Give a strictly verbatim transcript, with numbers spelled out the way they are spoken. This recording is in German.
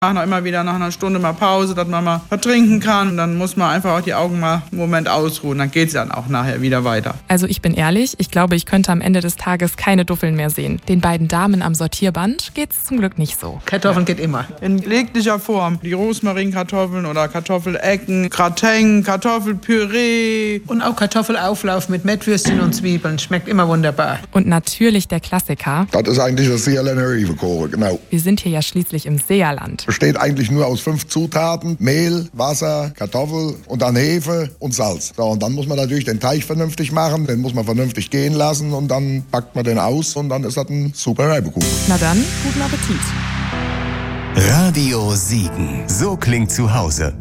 Machen auch immer wieder nach einer Stunde mal Pause, dass man mal was trinken kann. Und dann muss man einfach auch die Augen mal einen Moment ausruhen. Dann geht es dann auch nachher wieder weiter. Also ich bin ehrlich, ich glaube, ich könnte am Ende des Tages keine Duffeln mehr sehen. Den beiden Damen am Sortierband geht's zum Glück nicht so. Kartoffeln geht immer. In jeglicher Form. Die Rosmarinkartoffeln oder Kartoffelecken, Gratin, Kartoffelpüree. Und auch Kartoffelauflauf mit Mettwürstchen und Zwiebeln. Schmeckt immer wunderbar. Und natürlich der Klassiker. Das ist eigentlich das Seerländer Rievekohl, genau. Wir sind hier ja schließlich im Seerland. Besteht eigentlich nur aus fünf Zutaten: Mehl, Wasser, Kartoffel und dann Hefe und Salz. So, und dann muss man natürlich den Teig vernünftig machen, den muss man vernünftig gehen lassen und dann packt man den aus und dann ist das ein super Reibekuchen. Na dann, guten Appetit. Radio Siegen. So klingt zu Hause.